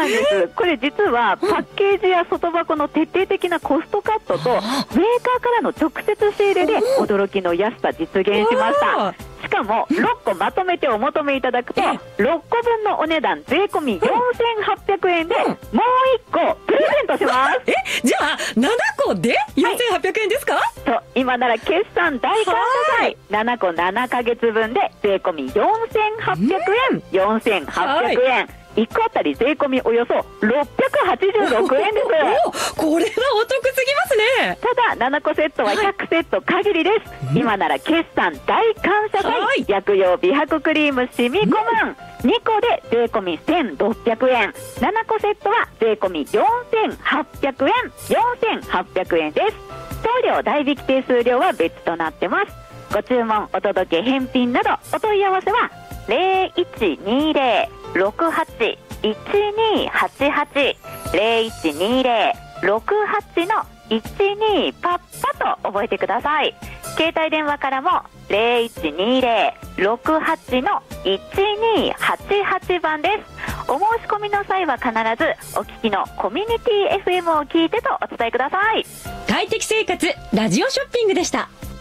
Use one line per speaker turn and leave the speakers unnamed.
なんです。これ実はパッケージや外箱の徹底的なコストカットとメーカーからの直接仕入れで驚きの安さ実現しました。しかも6個まとめてお求めいただくと6個分のお値段税込み4800円でもう1個プレゼントします。
じゃあ7個で4800円ですか？
そう、今なら決算大感謝祭7個7ヶ月分で税込み4800円、4800円、1個あたり税込みおよそ686円です。
これはお得すぎますね。
ただ7個セットは100セット限りです。今なら決算大感謝祭薬用美白クリームシミコムン2個で税込み1600円、7個セットは税込み4800円、4800円です。送料代引き手数料は別となってます。ご注文お届け返品などお問い合わせは0120-68-1288 0120-68-12パッパと覚えてください。携帯電話からも0120-68-1288番です。お申し込みの際は必ずお聞きのコミュニティ FM を聞いてとお伝えください。
快適生活ラジオショッピングでした。